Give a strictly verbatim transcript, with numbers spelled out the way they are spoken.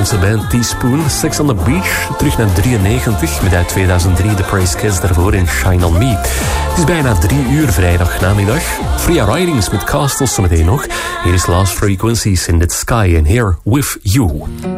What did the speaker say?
Nederlandse band Teaspoon. Sex on the Beach, terug naar drieënnegentig, met uit tweeduizend drie de Praise Kids daarvoor in Shine on Me. Het is bijna drie uur vrijdag namiddag. Freya Ridings met Castles zometeen nog. Hier is Lost Frequencies in the Sky and Here with You.